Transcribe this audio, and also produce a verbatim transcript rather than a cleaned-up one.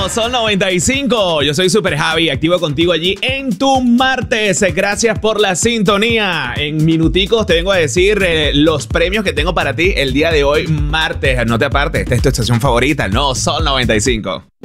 Sol noventa y cinco. Yo soy Super Javi, activo contigo allí en tu martes. Gracias por la sintonía. En minuticos te vengo a decir eh, los premios que tengo para ti el día de hoy, martes. No te apartes, esta es tu estación favorita, no Sol noventa y cinco.